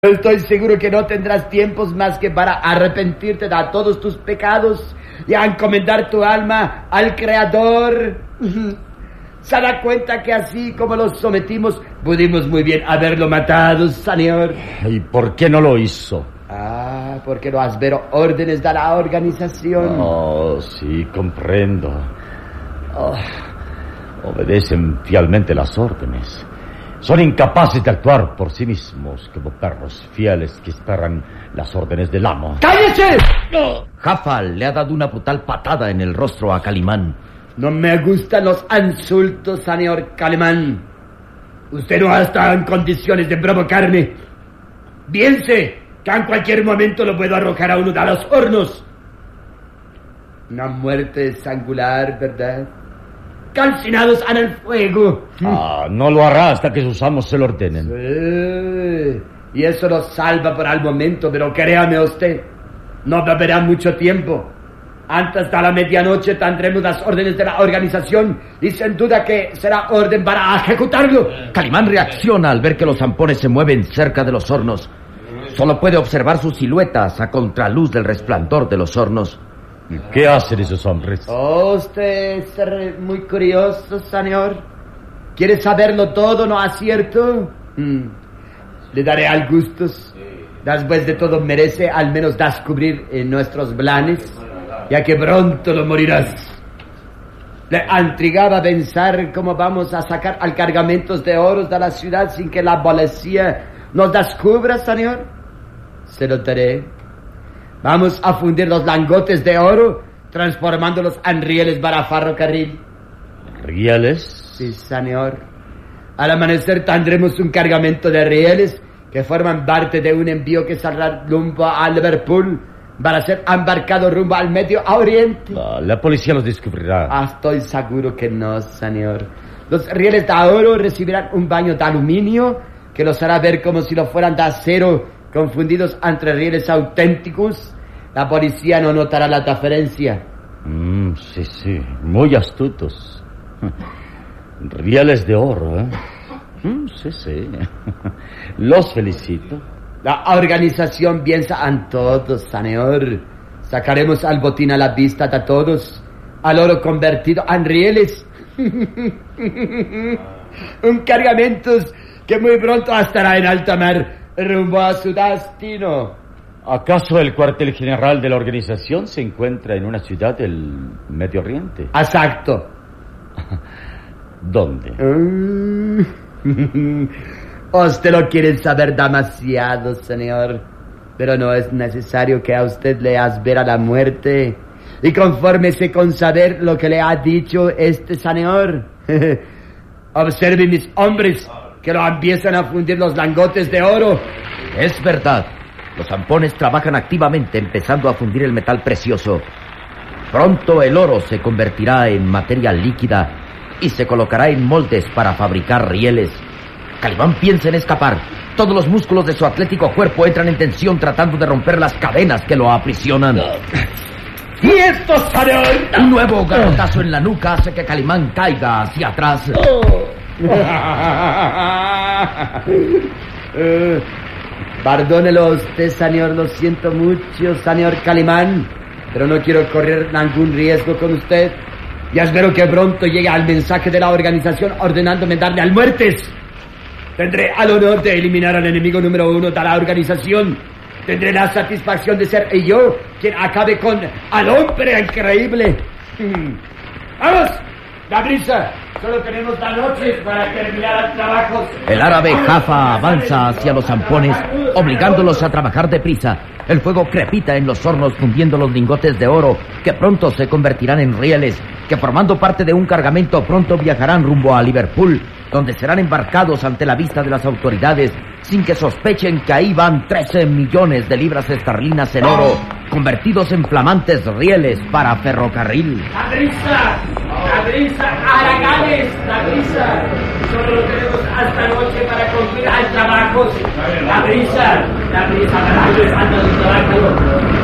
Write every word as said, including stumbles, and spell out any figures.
Estoy seguro que no tendrás tiempos más que para arrepentirte de todos tus pecados y a encomendar tu alma al Creador. Se da cuenta que así como los sometimos, pudimos muy bien haberlo matado, señor. ¿Y por qué no lo hizo? Ah, porque no has ver órdenes de la organización. Oh, sí, comprendo. Oh, obedecen fielmente las órdenes. Son incapaces de actuar por sí mismos, como perros fieles que esperan las órdenes del amo. ¡Cállese! No. Jaffa le ha dado una brutal patada en el rostro a Calimán. No me gustan los insultos, señor Calimán. Usted no está en condiciones de provocarme. Piense que en cualquier momento lo puedo arrojar a uno de los hornos. Una muerte sangular, ¿verdad? Calcinados en el fuego. Ah, no lo hará hasta que sus amos se lo ordenen. Sí, y eso lo salva por el momento, pero créame usted, no beberá mucho tiempo. Antes de la medianoche tendremos las órdenes de la organización y sin duda que será orden para ejecutarlo. Calimán reacciona al ver que los zampones se mueven cerca de los hornos. Solo puede observar sus siluetas a contraluz del resplandor de los hornos. ¿Qué hacen esos hombres? Oh, usted es muy curioso, señor. ¿Quiere saberlo todo, no es cierto? Mm. Le daré al gustos. Después de todo merece al menos descubrir eh, nuestros planes, ya que pronto lo morirás. Le intrigaba pensar cómo vamos a sacar al cargamentos de oro de la ciudad sin que la policía nos descubra, señor. Se lo daré. Vamos a fundir los lingotes de oro, transformándolos en rieles para ferrocarril. ¿Rieles? Sí, señor. Al amanecer tendremos un cargamento de rieles que forman parte de un envío que saldrá rumbo a Liverpool para ser embarcado rumbo al Medio Oriente. Ah, la policía los descubrirá. Ah, estoy seguro que no, señor. Los rieles de oro recibirán un baño de aluminio que los hará ver como si lo fueran de acero, confundidos entre rieles auténticos. La policía no notará la diferencia. Mm, sí, sí, muy astutos. Rieles de oro, ¿eh? Mm, sí, sí. Los felicito. La organización piensa en todos, señor. Sacaremos al botín a la vista de todos, al oro convertido en rieles. Un cargamento que muy pronto estará en alta mar, rumbo a su destino. ¿Acaso el cuartel general de la organización se encuentra en una ciudad del Medio Oriente? Exacto. ¿Dónde? Uh, usted lo quiere saber demasiado, señor. Pero no es necesario que a usted le asvera la muerte. Y confórmese con saber lo que le ha dicho este señor. Observe mis hombres, que lo empiezan a fundir los lingotes de oro. Es verdad. Los zampones trabajan activamente empezando a fundir el metal precioso. Pronto el oro se convertirá en materia líquida y se colocará en moldes para fabricar rieles. Calimán piensa en escapar. Todos los músculos de su atlético cuerpo entran en tensión tratando de romper las cadenas que lo aprisionan. ¡Y esto, señor! Un nuevo garrotazo en la nuca hace que Calimán caiga hacia atrás. uh, Perdónelo usted, señor, lo siento mucho, señor Calimán, pero no quiero correr ningún riesgo con usted. Y espero que pronto llegue el mensaje de la organización ordenándome darle al muertes. Tendré el honor de eliminar al enemigo número uno de la organización. Tendré la satisfacción de ser yo quien acabe con al hombre increíble. ¡Vamos! ¡Da prisa! Solo tenemos la noche para terminar el trabajo. El árabe Jaffa avanza hacia los zampones, obligándolos a trabajar deprisa. El fuego crepita en los hornos fundiendo los lingotes de oro, que pronto se convertirán en rieles, que formando parte de un cargamento pronto viajarán rumbo a Liverpool, donde serán embarcados ante la vista de las autoridades, sin que sospechen que ahí van trece millones de libras esterlinas en oro, convertidos en flamantes rieles para ferrocarril. ¡La brisa! ¡La brisa! ¡Araganes! ¡La brisa! Solo tenemos hasta noche para concluir el trabajo. ¡La brisa! ¡La brisa! ¡La brisa! ¡La brisa!